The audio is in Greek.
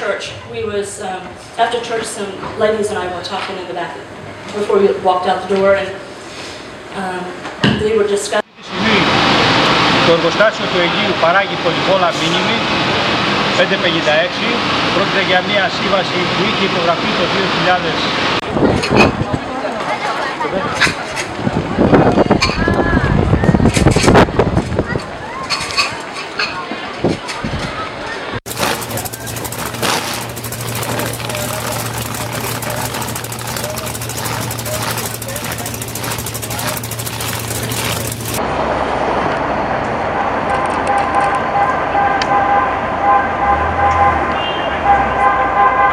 church. We was after church, some ladies and I were talking in the back before we walked out the door, and they were discussing. Το εργοστάσιο του Αιγείου παράγει πολυβόλα μήνυμη 556. Πρόκειται για μια σύμβαση που είχε υπογραφεί το 2000.